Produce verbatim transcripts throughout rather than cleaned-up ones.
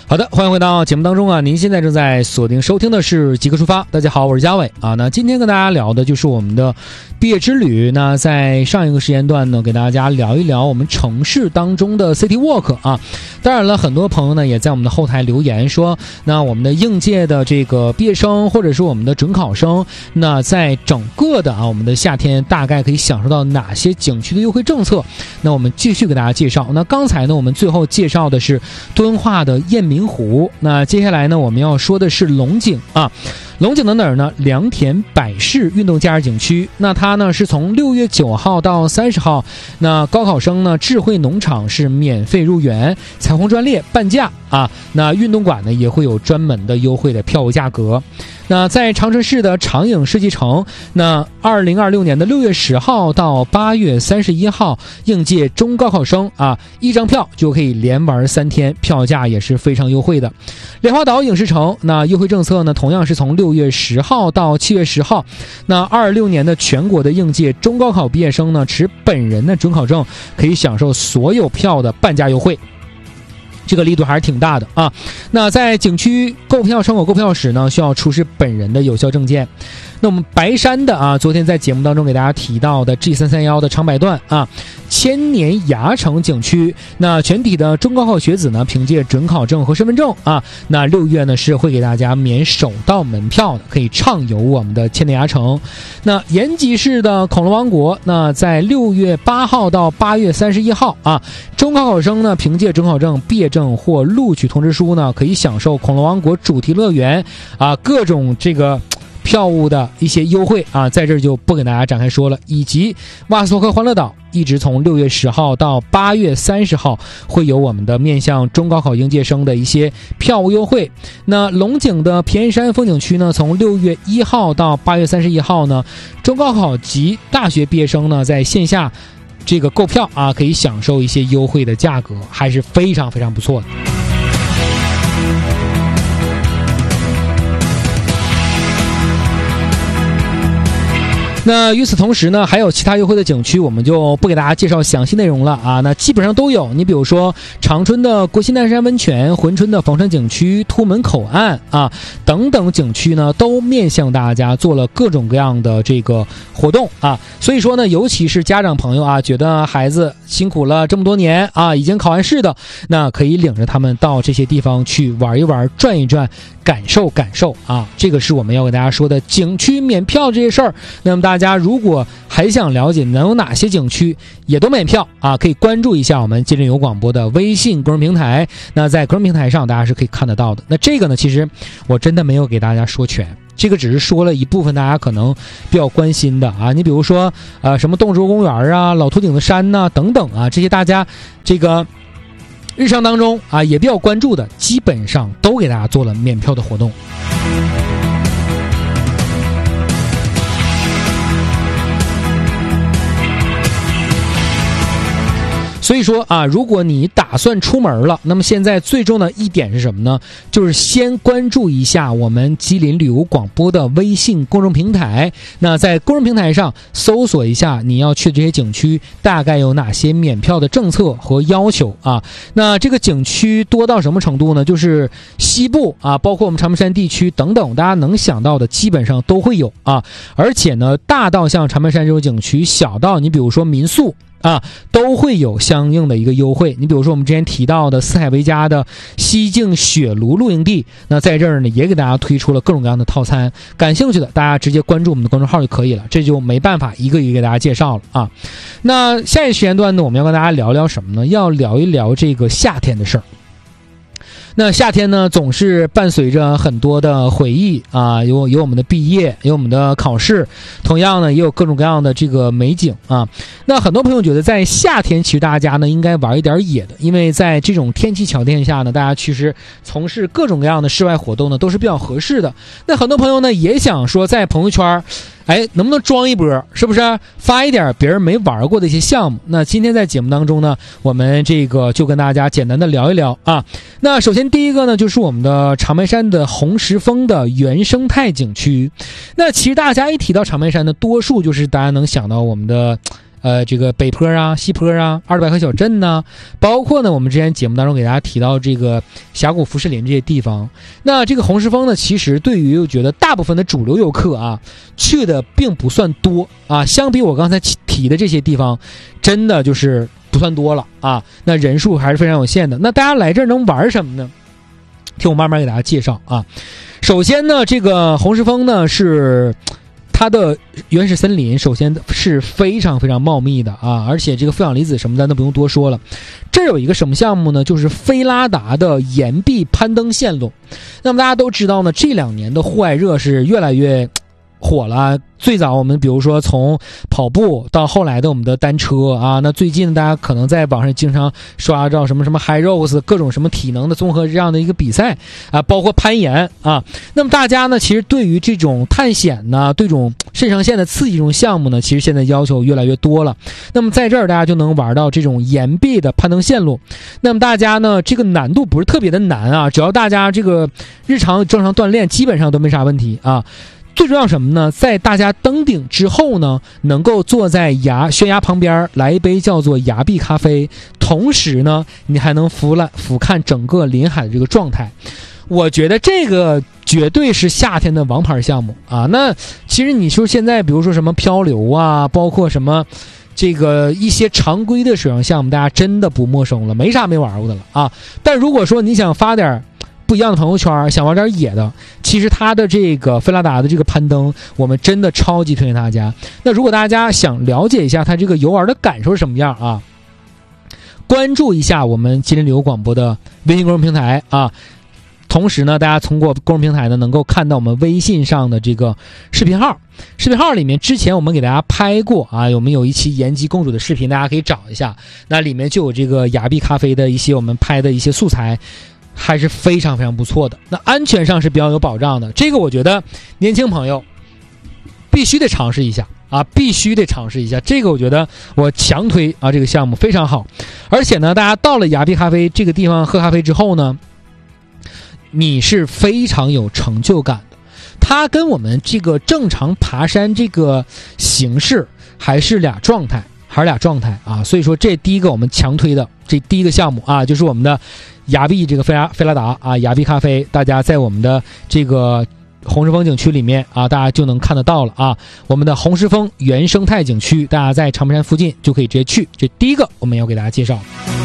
好的，欢迎回到节目当中啊！您现在正在锁定收听的是极客出发。大家好，我是嘉伟啊。那今天跟大家聊的就是我们的毕业之旅。那在上一个时间段呢，给大家聊一聊我们城市当中的 City Walk 啊。当然了，很多朋友呢也在我们的后台留言说，那我们的应届的这个毕业生或者是我们的准考生，那在整个的啊我们的夏天大概可以享受到哪些景区的优惠政策？那我们继续给大家介绍。那刚才呢，我们最后介绍的是敦化的雁鸣湖，那接下来呢，我们要说的是龙井啊。龙井的哪儿呢？良田百世运动假日景区。那它呢是从六月九号到三十号，那高考生呢智慧农场是免费入园，彩虹专列半价啊。那运动馆呢也会有专门的优惠的票务价格。那在长春市的长影世纪城，那二零二六年的六月十号到八月三十一号，应届中高考生啊，一张票就可以连玩三天，票价也是非常优惠的。莲花岛影视城，那优惠政策呢，同样是从六月十号到七月十号。那二六年的全国的应届中高考毕业生呢，持本人的准考证，可以享受所有票的半价优惠。这个力度还是挺大的啊！那在景区购票窗口购票时呢，需要出示本人的有效证件。那我们白山的啊，昨天在节目当中给大家提到的 G 三三一 的长百段啊，千年崖城景区，那全体的中高考学子呢，凭借准考证和身份证啊，那六月呢是会给大家免首道门票的，可以畅游我们的千年崖城。那延吉市的恐龙王国，那在六月八号到八月三十一号啊，中高考生呢凭借准考证、毕业证或录取通知书呢，可以享受恐龙王国主题乐园啊各种这个票务的一些优惠啊，在这儿就不给大家展开说了。以及瓦斯托克欢乐岛，一直从六月十号到八月三十号，会有我们的面向中高考应届生的一些票务优惠。那龙井的平安山风景区呢，从六月一号到八月三十一号呢，中高考及大学毕业生呢，在线下这个购票啊，可以享受一些优惠的价格，还是非常非常不错的。那与此同时呢，还有其他优惠的景区，我们就不给大家介绍详细内容了啊。那基本上都有，你比如说长春的国新南山温泉、珲春的房山景区、图门口岸啊等等景区呢，都面向大家做了各种各样的这个活动啊。所以说呢，尤其是家长朋友啊，觉得孩子辛苦了这么多年啊，已经考完试的，那可以领着他们到这些地方去玩一玩、转一转，感受感受啊。这个是我们要给大家说的景区免票这些事儿。那么大家如果还想了解能有哪些景区也都免票啊，可以关注一下我们吉林有广播的微信公众平台。那在公众平台上大家是可以看得到的。那这个呢，其实我真的没有给大家说全，这个只是说了一部分大家可能比较关心的啊。你比如说呃什么洞州公园啊、老秃顶子山呐、啊、等等啊，这些大家这个日常当中啊也比较关注的，基本上都给大家做了免票的活动。所以说啊，如果你打算出门了，那么现在最重要的一点是什么呢？就是先关注一下我们吉林旅游广播的微信公众平台。那在公众平台上搜索一下你要去的这些景区大概有哪些免票的政策和要求啊。那这个景区多到什么程度呢？就是西部啊，包括我们长白山地区等等，大家能想到的基本上都会有啊。而且呢，大到像长白山这种景区，小到你比如说民宿啊，都会有相应的一个优惠。你比如说我们之前提到的四海为家的西径雪庐露营地，那在这儿呢也给大家推出了各种各样的套餐，感兴趣的大家直接关注我们的公众号就可以了，这就没办法一个一个给大家介绍了啊。那下一时间段呢，我们要跟大家聊聊什么呢？要聊一聊这个夏天的事儿。那夏天呢，总是伴随着很多的回忆啊，有有我们的毕业，有我们的考试，同样呢也有各种各样的这个美景啊。那很多朋友觉得在夏天，其实大家呢应该玩一点野的，因为在这种天气条件下呢，大家其实从事各种各样的室外活动呢都是比较合适的。那很多朋友呢也想说在朋友圈哎，能不能装一波，是不是发一点别人没玩过的一些项目？那今天在节目当中呢，我们这个就跟大家简单的聊一聊啊。那首先第一个呢，就是我们的长白山的红石峰的原生态景区。那其实大家一提到长白山呢，多数就是大家能想到我们的呃，这个北坡啊、西坡啊、二百河小镇呐、啊，包括呢，我们之前节目当中给大家提到这个峡谷、浮士林这些地方。那这个红石峰呢，其实对于我觉得大部分的主流游客啊，去的并不算多啊。相比我刚才提的这些地方，真的就是不算多了啊。那人数还是非常有限的。那大家来这儿能玩什么呢？听我慢慢给大家介绍啊。首先呢，这个红石峰呢是。它的原始森林首先是非常非常茂密的啊，而且这个负氧离子什么的都不用多说了。这有一个什么项目呢？就是菲拉达的岩壁攀登线路。那么大家都知道呢，这两年的户外热是越来越火了。最早我们比如说从跑步到后来的我们的单车啊，那最近大家可能在网上经常刷到什么什么 High Rocks 各种什么体能的综合这样的一个比赛啊，包括攀岩啊。那么大家呢，其实对于这种探险呢，对这种肾上腺的刺激这种项目呢，其实现在要求越来越多了。那么在这儿大家就能玩到这种岩壁的攀登线路。那么大家呢，这个难度不是特别的难啊，只要大家这个日常正常锻炼，基本上都没啥问题啊。最重要什么呢？在大家登顶之后呢，能够坐在崖悬崖旁边来一杯叫做崖壁咖啡，同时呢，你还能俯览俯瞰整个临海的这个状态。我觉得这个绝对是夏天的王牌项目啊！那其实你说现在，比如说什么漂流啊，包括什么这个一些常规的水上项目，大家真的不陌生了，没啥没玩过的了啊。但如果说你想发点不一样的朋友圈，想玩点野的，其实它的这个菲拉达的这个攀登，我们真的超级推荐大家。那如果大家想了解一下它这个游玩的感受是什么样啊，关注一下我们吉林旅游广播的微信公众平台啊。同时呢，大家通过公众平台呢，能够看到我们微信上的这个视频号，视频号里面之前我们给大家拍过啊，我们有一期延吉公主的视频，大家可以找一下，那里面就有这个崖壁咖啡的一些我们拍的一些素材。还是非常非常不错的。那安全上是比较有保障的，这个我觉得年轻朋友必须得尝试一下啊，必须得尝试一下。这个我觉得我强推啊，这个项目非常好。而且呢，大家到了崖壁咖啡这个地方喝咖啡之后呢，你是非常有成就感的。它跟我们这个正常爬山这个形式还是俩状态。还是俩状态啊，所以说这第一个我们强推的这第一个项目啊，就是我们的崖壁这个菲拉菲拉达啊，崖壁咖啡，大家在我们的这个红石峰景区里面啊，大家就能看得到了啊。我们的红石峰原生态景区，大家在长白山附近就可以直接去。这第一个我们要给大家介绍。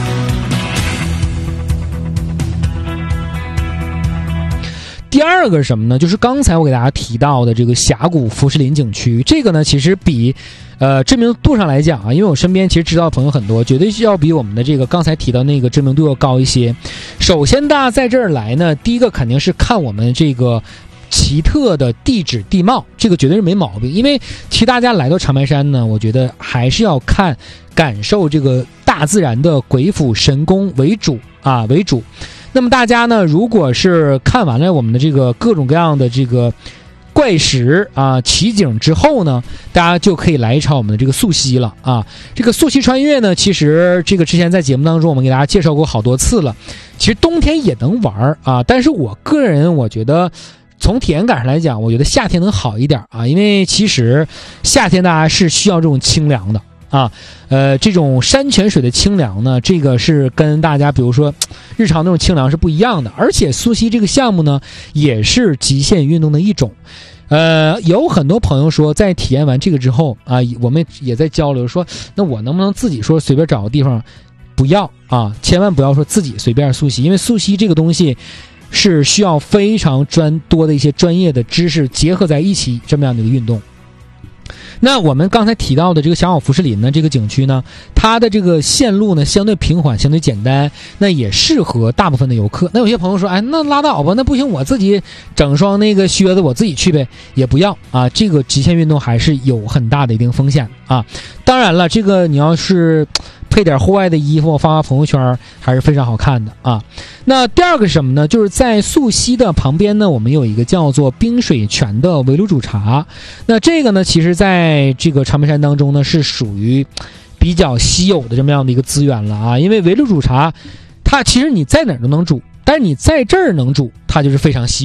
第二个是什么呢？就是刚才我给大家提到的这个峡谷浮士林景区，这个呢其实比呃知名度上来讲啊，因为我身边其实知道的朋友很多，绝对是要比我们的这个刚才提到那个知名度要高一些。首先大家在这儿来呢，第一个肯定是看我们这个奇特的地质地貌，这个绝对是没毛病。因为其实大家来到长白山呢，我觉得还是要看感受这个大自然的鬼斧神工为主啊为主。那么大家呢，如果是看完了我们的这个各种各样的这个怪石啊奇景之后呢，大家就可以来一场我们的这个溯溪了啊。这个溯溪穿越呢，其实这个之前在节目当中我们给大家介绍过好多次了，其实冬天也能玩啊，但是我个人我觉得从体验感上来讲，我觉得夏天能好一点啊，因为其实夏天大家是需要这种清凉的啊，呃，这种山泉水的清凉呢，这个是跟大家比如说日常那种清凉是不一样的。而且溯溪这个项目呢，也是极限运动的一种。呃，有很多朋友说，在体验完这个之后啊，我们也在交流说，那我能不能自己说随便找个地方？不要啊，千万不要说自己随便溯溪，因为溯溪这个东西是需要非常专多的一些专业的知识结合在一起这么样的一个运动。那我们刚才提到的这个峡谷浮士林呢，这个景区呢，它的这个线路呢相对平缓，相对简单，那也适合大部分的游客。那有些朋友说，哎，那拉倒吧，那不行，我自己整双那个靴子我自己去呗，也不要啊。这个极限运动还是有很大的一定风险啊。当然了，这个你要是配点户外的衣服发发朋友圈还是非常好看的啊。那第二个是什么呢？就是在溯溪的旁边呢，我们有一个叫做冰水泉的围炉煮茶。那这个呢，其实在这个长白山当中呢，是属于比较稀有的这么样的一个资源了啊。因为围炉煮茶，它其实你在哪儿都能煮，但是你在这儿能煮，它就是非常稀有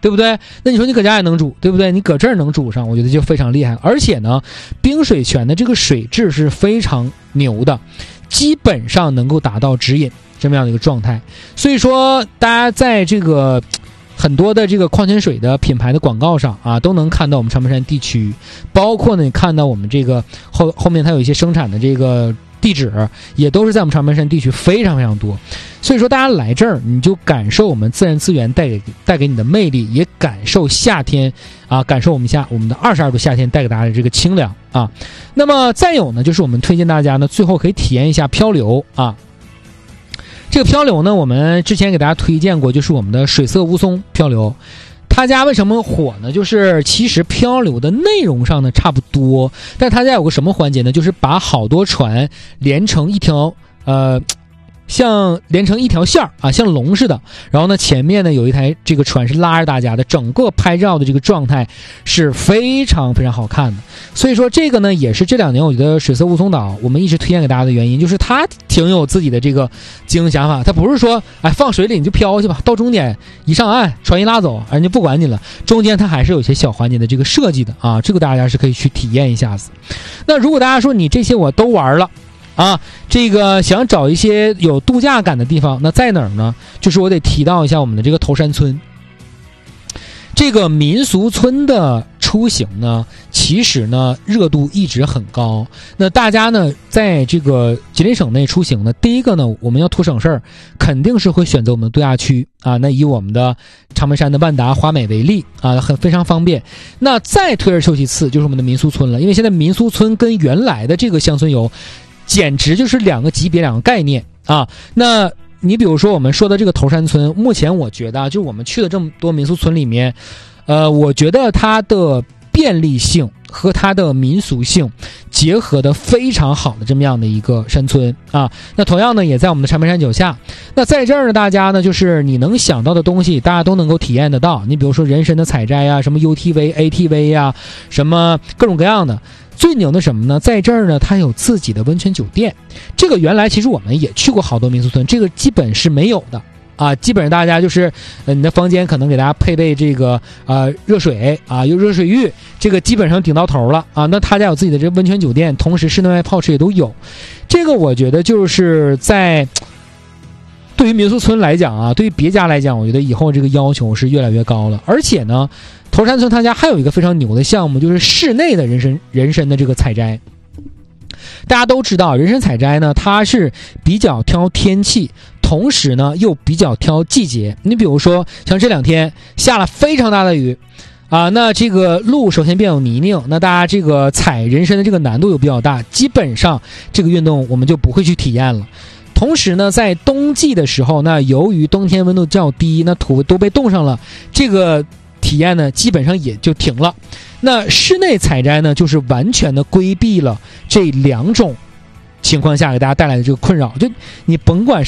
对不对？那你说你搁家也能煮，对不对？你搁这儿能煮上，我觉得就非常厉害。而且呢，冰水泉的这个水质是非常牛的，基本上能够达到直饮这么样的一个状态。所以说，大家在这个很多的这个矿泉水的品牌的广告上啊，都能看到我们长白山地区，包括呢，你看到我们这个后后面它有一些生产的这个地址，也都是在我们长白山地区非常非常多。所以说，大家来这儿，你就感受我们自然资源带给带给你的魅力，也感受夏天啊，感受我们夏我们的二十二度夏天带给大家的这个清凉啊。那么再有呢，就是我们推荐大家呢，最后可以体验一下漂流啊。这个漂流呢，我们之前给大家推荐过，就是我们的水色乌松漂流。他家为什么火呢？就是其实漂流的内容上呢差不多，但他家有个什么环节呢？就是把好多船连成一条呃。像连成一条线啊，像龙似的。然后呢，前面呢有一台这个船是拉着大家的，整个拍照的这个状态是非常非常好看的。所以说这个呢，也是这两年我觉得水色雾凇岛我们一直推荐给大家的原因，就是它挺有自己的这个经营想法。它不是说哎放水里你就飘去吧，到终点一上岸船一拉走，人家不管你了。中间它还是有一些小环节的这个设计的啊，这个大家是可以去体验一下子。那如果大家说你这些我都玩了。啊，这个想找一些有度假感的地方，那在哪儿呢？就是我得提到一下我们的这个头山村。这个民俗村的出行呢，其实呢热度一直很高。那大家呢，在这个吉林省内出行呢，第一个呢，我们要图省事儿，肯定是会选择我们的度假区啊。那以我们的长白山的万达华美为例啊，很非常方便。那再退而求其次，就是我们的民俗村了，因为现在民俗村跟原来的这个乡村游简直就是两个级别两个概念啊。那你比如说我们说的这个头山村，目前我觉得啊，就是我们去的这么多民俗村里面，呃，我觉得它的便利性和它的民俗性结合的非常好的这么样的一个山村啊。那同样呢，也在我们的长白山脚下。那在这儿呢，大家呢就是你能想到的东西，大家都能够体验得到。你比如说人参的采摘啊，什么 U T V、A T V 啊，什么各种各样的。最牛的什么呢？在这儿呢，它有自己的温泉酒店。这个原来其实我们也去过好多民俗村，这个基本是没有的啊。基本上大家就是，呃，你的房间可能给大家配备这个呃热水啊，有热水浴，这个基本上顶到头了啊。那他家有自己的这个温泉酒店，同时室内外泡池也都有。这个我觉得就是在对于民俗村来讲啊，对于别家来讲，我觉得以后这个要求是越来越高了。而且呢，头山村他家还有一个非常牛的项目，就是室内的人参人参的这个采摘。大家都知道，人参采摘呢，它是比较挑天气，同时呢又比较挑季节。你比如说，像这两天下了非常大的雨啊，那这个路首先变有泥泞，那大家这个采人参的这个难度又比较大，基本上这个运动我们就不会去体验了。同时呢，在冬季的时候，那由于冬天温度较低，那土都被冻上了，这个体验呢基本上也就停了。那室内采摘呢，就是完全的规避了这两种情况下给大家带来的这个困扰。就你甭管